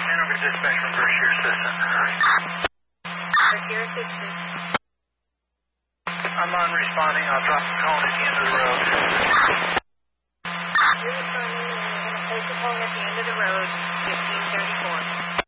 over to dispatch from First Year Assistant. First Year Assistant. I'm unresponding. I'll drop the cone at the end of the road. You're responding, and I'm going to place the phone at the end of the road, 1534.